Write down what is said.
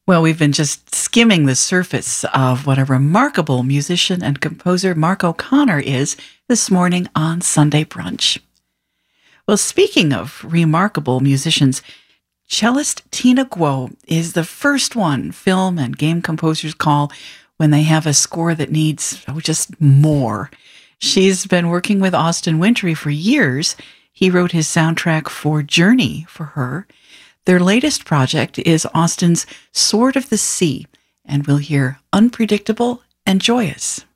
Well, we've been just skimming the surface of what a remarkable musician and composer Mark O'Connor is this morning on Sunday Brunch. Well, speaking of remarkable musicians, cellist Tina Guo is the first one film and game composers call when they have a score that needs, just more. She's been working with Austin Wintory for years. He wrote his soundtrack for Journey for her. Their latest project is Austin's Sword of the Sea, and we'll hear Unpredictable and Joyous.